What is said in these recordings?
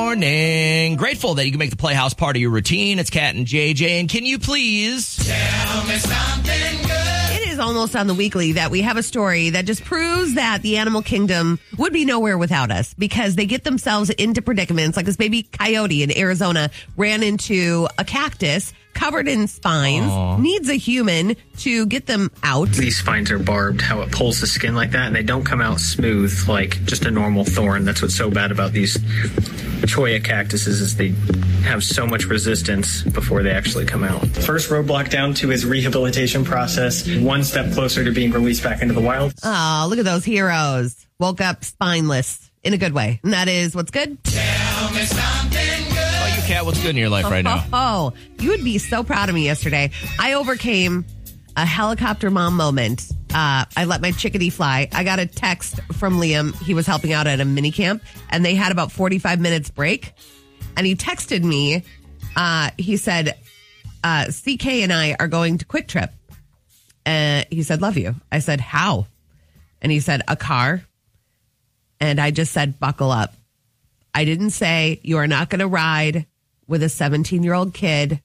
morning. Grateful that you can make the Playhouse part of your routine. It's Kat and JJ. And can you please Tell me something good. It is almost on the weekly that we have a story that just proves that the animal kingdom would be nowhere without us because they get themselves into predicaments. Like this baby coyote in Arizona ran into a cactus covered in spines, needs a human to get them out. These spines are barbed, how it pulls the skin like that, and they don't come out smooth like just a normal thorn. That's what's so bad about these cholla cactuses is they have so much resistance before they actually come out. First roadblock down to his rehabilitation process, one step closer to being released back into the wild. Oh, look at those heroes. Woke up spineless in a good way. And that is what's good. Tell me something good. Kat, what's good in your life right now? Oh, you would be so proud of me yesterday. I overcame a helicopter mom moment. I let my chickadee fly. I got a text from Liam. He was helping out at a mini camp, and they had about 45 minutes break. And he texted me. He said, CK and I are going to Quick Trip. He said, love you. I said, how? And he said, a car. And I just said, buckle up. I didn't say you are not going to ride with a 17-year-old kid.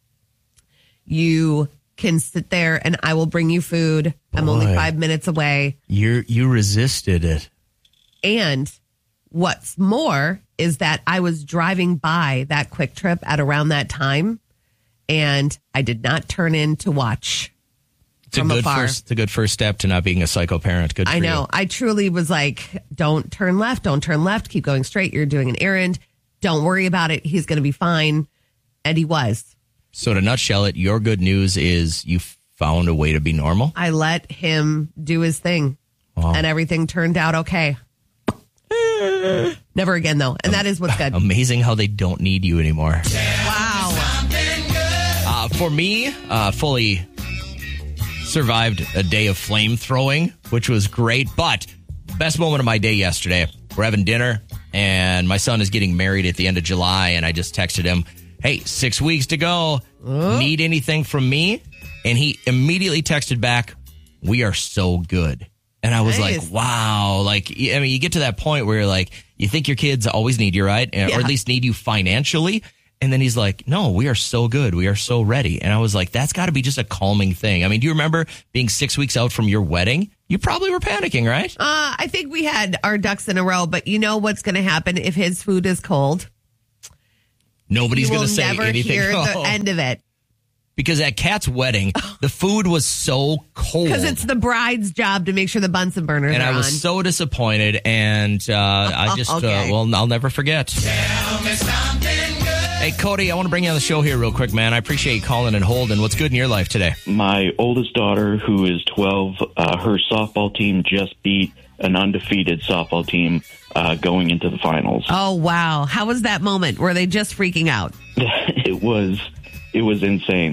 You can sit there and I will bring you food. I'm only 5 minutes away. You resisted it. And what's more is that I was driving by that Quick Trip at around that time, and I did not turn in to watch. It's a good first step to not being a psycho parent. Good for I know. you. I truly was like, don't turn left. Don't turn left. Keep going straight. You're doing an errand. Don't worry about it. He's going to be fine. And he was. So to nutshell it, your good news is you found a way to be normal? I let him do his thing. Wow. And everything turned out okay. Never again, though. And that is what's good. Amazing how they don't need you anymore. Wow. For me, fully survived a day of flame throwing, which was great. But best moment of my day yesterday, we're having dinner and my son is getting married at the end of July. And I just texted him, hey, 6 weeks to go. Need anything from me? And he immediately texted back, we are so good. And I was like, wow. Like, I mean, you get to that point where you're like, you think your kids always need you, right? Or at least need you financially. And then he's like, no, we are so good. We are so ready. And I was like, that's got to be just a calming thing. I mean, do you remember being 6 weeks out from your wedding? You probably were panicking, right? I think we had our ducks in a row, but you know what's going to happen if his food is cold? Nobody's going to say anything. You will never hear the end of it. Because at Kat's wedding, the food was so cold. Because it's the bride's job to make sure the Bunsen burners and are on. And I was so disappointed, and I just, I'll never forget. Tell me something good. Hey, Cody, I want to bring you on the show here real quick, man. I appreciate you calling and holding. What's good in your life today? My oldest daughter, who is 12, her softball team just beat an undefeated softball team going into the finals. Oh, wow. How was that moment? Were they just freaking out? It was insane.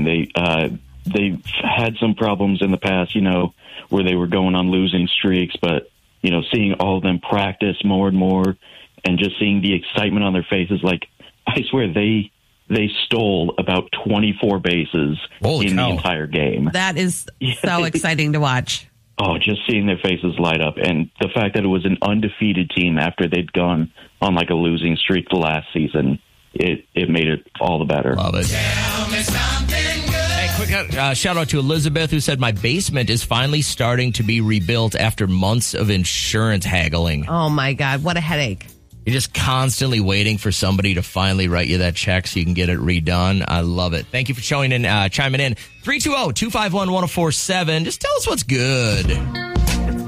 They had some problems in the past, where they were going on losing streaks, but, seeing all of them practice more and more and just seeing the excitement on their faces, like, I swear they stole about 24 bases in the entire game. That is so exciting to watch. Oh, just seeing their faces light up. And the fact that it was an undefeated team after they'd gone on like a losing streak the last season, it made it all the better. Love it. Tell me something good. Hey, quick shout out to Elizabeth, who said, my basement is finally starting to be rebuilt after months of insurance haggling. Oh, my God. What a headache. You're just constantly waiting for somebody to finally write you that check so you can get it redone. I love it. Thank you for chiming in. 320-251-1047. Just tell us what's good.